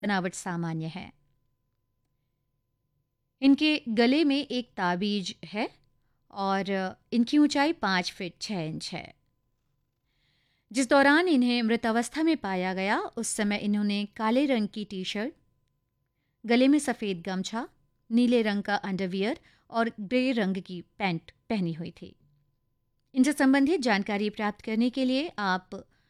बनावट सामान्य है। इनके गले में एक ताबीज है और इनकी ऊंचाई 5 फीट 6 इंच है। जिस दौरान इन्हें मृत अवस्था में पाया गया उस समय इन्होंने काले रंग की टी शर्ट, गले में सफ़ेद गमछा, नीले रंग का अंडरवियर और ग्रे रंग की पैंट पहनी हुई थी। इनसे संबंधित जानकारी प्राप्त करने के लिए आप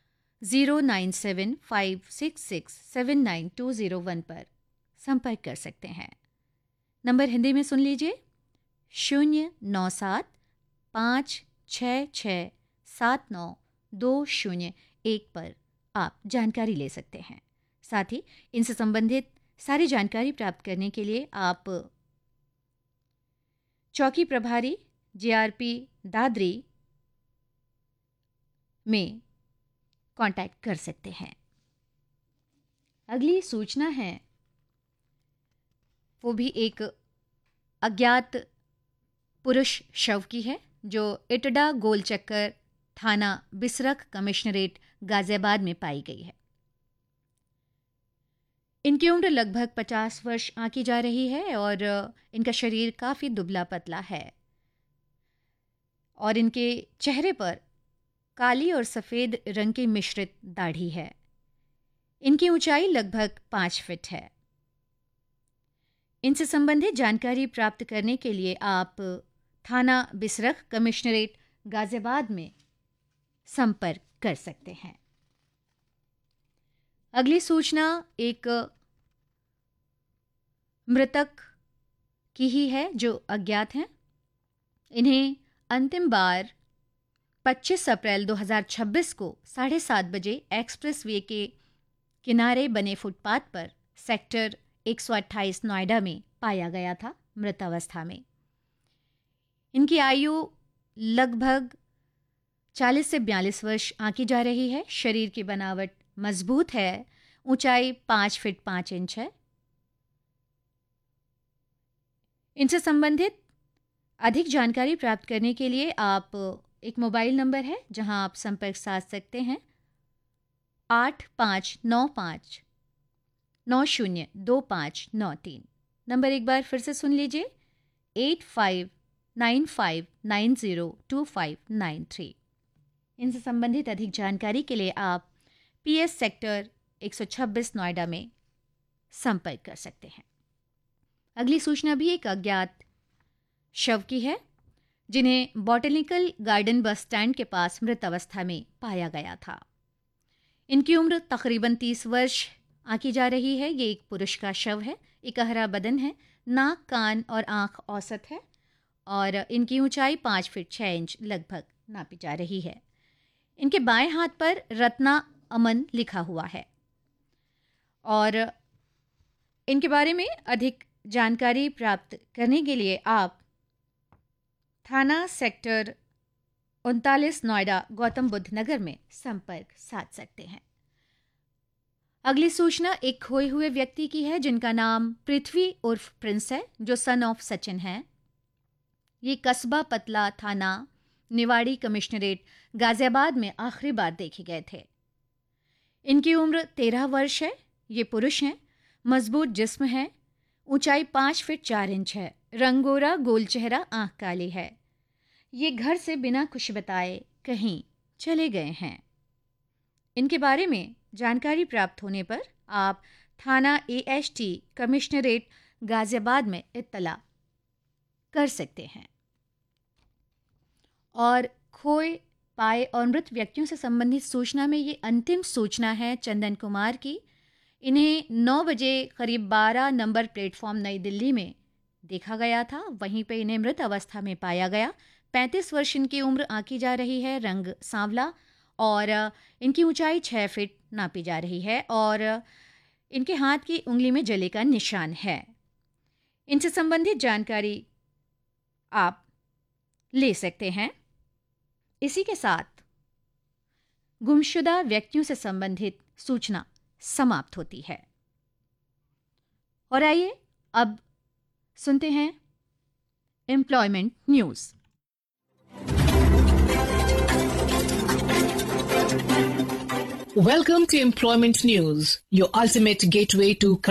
09756679201 पर संपर्क कर सकते हैं। नंबर हिंदी में सुन लीजिए 09756679201 पर आप जानकारी ले सकते हैं। साथ ही इनसे संबंधित सारी जानकारी प्राप्त करने के लिए आप चौकी प्रभारी जीआरपी दादरी में कांटेक्ट कर सकते हैं। अगली सूचना है वो भी एक अज्ञात पुरुष शव की है जो इटडा गोलचक्कर थाना बिसरख कमिश्नरेट गाजियाबाद में पाई गई है। इनकी उम्र लगभग 50 वर्ष आंकी जा रही है और इनका शरीर काफ़ी दुबला पतला है और इनके चेहरे पर काली और सफ़ेद रंग की मिश्रित दाढ़ी है। इनकी ऊंचाई लगभग 5 फीट है। इनसे संबंधित जानकारी प्राप्त करने के लिए आप थाना बिसरख कमिश्नरेट गाजियाबाद में संपर्क कर सकते हैं। अगली सूचना एक मृतक की ही है जो अज्ञात हैं। इन्हें अंतिम बार 25 अप्रैल 2026 को 7:30 बजे एक्सप्रेस वे के किनारे बने फुटपाथ पर सेक्टर 128 नोएडा में पाया गया था मृत अवस्था में। इनकी आयु लगभग 40 से 42 वर्ष आंकी जा रही है। शरीर की बनावट मजबूत है। ऊंचाई 5 फीट 5 इंच है। इनसे संबंधित अधिक जानकारी प्राप्त करने के लिए आप एक मोबाइल नंबर है जहां आप संपर्क साध सकते हैं 8595902593। नंबर एक बार फिर से सुन लीजिए 8595902593। इनसे संबंधित अधिक जानकारी के लिए आप पीएस सेक्टर 126 नोएडा में संपर्क कर सकते हैं। अगली सूचना भी एक अज्ञात शव की है जिन्हें बॉटनिकल गार्डन बस स्टैंड के पास मृत अवस्था में पाया गया था। इनकी उम्र तकरीबन 30 वर्ष आंकी जा रही है। ये एक पुरुष का शव है। इकहरा बदन है। नाक, कान और आंख औसत है और इनकी ऊंचाई 5 फीट 6 इंच लगभग नापी जा रही है। इनके बाएं हाथ पर रत्ना अमन लिखा हुआ है और इनके बारे में अधिक जानकारी प्राप्त करने के लिए आप थाना सेक्टर 39 नोएडा गौतम बुद्ध नगर में संपर्क साध सकते हैं। अगली सूचना एक खोए हुए व्यक्ति की है जिनका नाम पृथ्वी उर्फ प्रिंस है जो सन ऑफ सचिन है। ये कस्बा पतला थाना निवाड़ी कमिश्नरेट गाजियाबाद में आखिरी बार देखे गए थे। इनकी उम्र 13 वर्ष है। ये पुरुष हैं। मजबूत जिस्म है। ऊंचाई 5 फीट 4 इंच है। रंगोरा, गोल चेहरा, आंख काली है। ये घर से बिना कुछ बताए कहीं चले गए हैं। इनके बारे में जानकारी प्राप्त होने पर आप थाना एएसटी कमिश्नरेट गाजियाबाद में इत्तला कर सकते हैं। और खोए पाए और मृत व्यक्तियों से संबंधित सूचना में ये अंतिम सूचना है चंदन कुमार की। इन्हें 9 बजे करीब 12 नंबर प्लेटफॉर्म नई दिल्ली में देखा गया था। वहीं पे इन्हें मृत अवस्था में पाया गया। 35 वर्ष इनकी उम्र आंकी जा रही है। रंग सांवला और इनकी ऊंचाई 6 फीट नापी जा रही है और इनके हाथ की उंगली में जले का निशान है। इनसे संबंधित जानकारी आप ले सकते हैं। इसी के साथ गुमशुदा व्यक्तियों से संबंधित सूचना समाप्त होती है। और आइए अब सुनते हैं employment news. Welcome to Employment News, your ultimate gateway to